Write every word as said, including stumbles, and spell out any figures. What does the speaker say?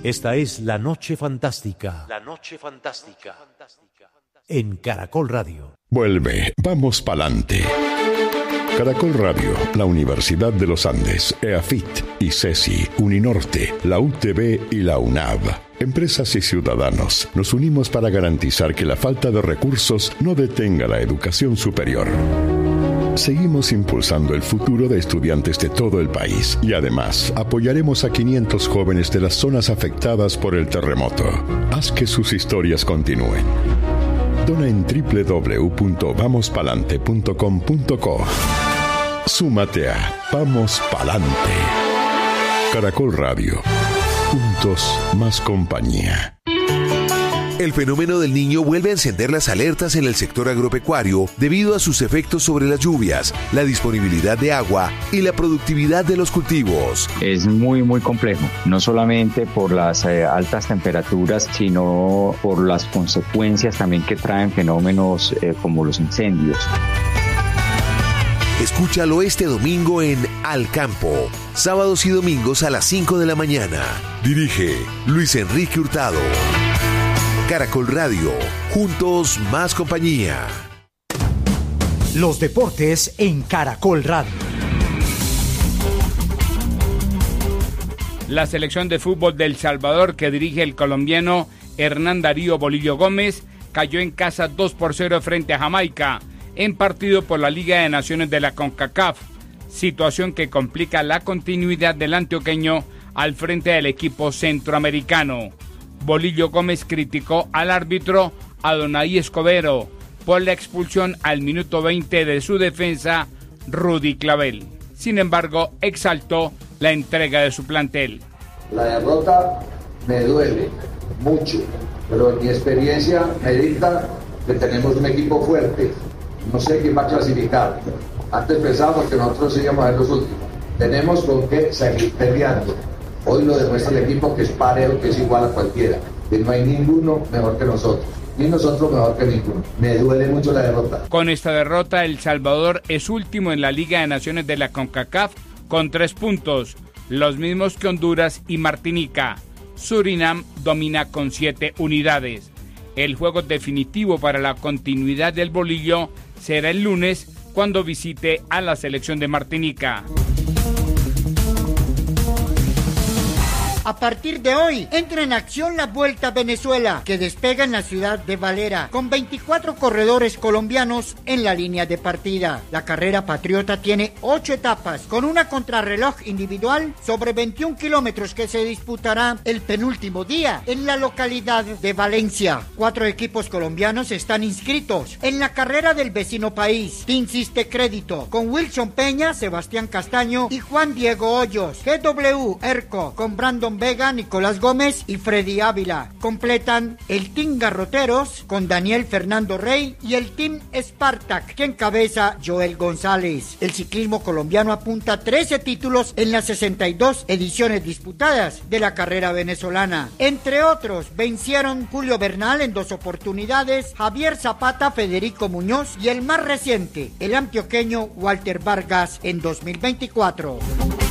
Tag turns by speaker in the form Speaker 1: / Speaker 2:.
Speaker 1: Esta es La Noche Fantástica.
Speaker 2: La Noche Fantástica.
Speaker 1: En Caracol Radio.
Speaker 3: Vuelve, vamos pa'lante. Caracol Radio, la Universidad de los Andes, EAFIT, ICESI, Uninorte, la U T B y la UNAV. Empresas y ciudadanos, nos unimos para garantizar que la falta de recursos no detenga la educación superior. Seguimos impulsando el futuro de estudiantes de todo el país y además apoyaremos a quinientos jóvenes de las zonas afectadas por el terremoto. Haz que sus historias continúen. Dona en doble u doble u doble u punto vamos palante punto com punto co. Súmate a Vamos Palante. Caracol Radio. Juntos, más compañía.
Speaker 4: El fenómeno del Niño vuelve a encender las alertas en el sector agropecuario debido a sus efectos sobre las lluvias, la disponibilidad de agua y la productividad de los cultivos.
Speaker 5: Es muy, muy complejo, no solamente por las eh, altas temperaturas, sino por las consecuencias también que traen fenómenos eh, como los incendios.
Speaker 4: Escúchalo este domingo en Al Campo, sábados y domingos a las cinco de la mañana. Dirige Luis Enrique Hurtado. Caracol Radio, juntos más compañía.
Speaker 1: Los deportes en Caracol Radio.
Speaker 6: La selección de fútbol de El Salvador, que dirige el colombiano Hernán Darío Bolillo Gómez, cayó en casa dos por cero frente a Jamaica, en partido por la Liga de Naciones de la CONCACAF, situación que complica la continuidad del antioqueño al frente del equipo centroamericano. Bolillo Gómez criticó al árbitro Adonai Escobedo por la expulsión al minuto veinte de su defensa, Rudy Clavel. Sin embargo, exaltó la entrega de su plantel.
Speaker 7: La derrota me duele mucho, pero en mi experiencia me dicta que tenemos un equipo fuerte. No sé quién va a clasificar. Antes pensábamos que nosotros íbamos a ser los últimos. Tenemos con qué seguir peleando. Hoy lo demuestra el equipo, que es parejo, que es igual a cualquiera, que no hay ninguno mejor que nosotros, ni nosotros mejor que ninguno. Me duele mucho la derrota.
Speaker 6: Con esta derrota, El Salvador es último en la Liga de Naciones de la CONCACAF con tres puntos, los mismos que Honduras y Martinica. Surinam domina con siete unidades. El juego definitivo para la continuidad del Bolillo será el lunes, cuando visite a la selección de Martinica.
Speaker 8: A partir de hoy, entra en acción la Vuelta a Venezuela, que despega en la ciudad de Valera, con veinticuatro corredores colombianos en la línea de partida. La carrera patriota tiene ocho etapas, con una contrarreloj individual sobre veintiún kilómetros que se disputará el penúltimo día en la localidad de Valencia. Cuatro equipos colombianos están inscritos en la carrera del vecino país. Team Siste Crédito, con Wilson Peña, Sebastián Castaño y Juan Diego Hoyos. G W Erco, con Brandon Vega, Nicolás Gómez y Freddy Ávila. Completan el Team Garroteros con Daniel Fernando Rey y el Team Spartak, que encabeza Joel González. El ciclismo colombiano apunta trece títulos en las sesenta y dos ediciones disputadas de la carrera venezolana. Entre otros, vencieron Julio Bernal en dos oportunidades, Javier Zapata, Federico Muñoz y el más reciente, el antioqueño Walter Vargas en dos mil veinticuatro.